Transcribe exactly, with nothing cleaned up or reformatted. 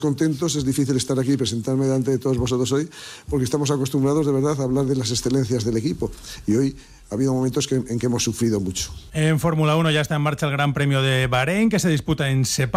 contentos, es difícil estar aquí y presentarme delante de todos vosotros hoy, porque estamos acostumbrados de verdad a hablar de las excelencias del equipo, y hoy ha habido momentos que, en que hemos sufrido mucho. En Fórmula uno ya está en marcha el Gran Premio de Bahrein, que se disputa en Sepang.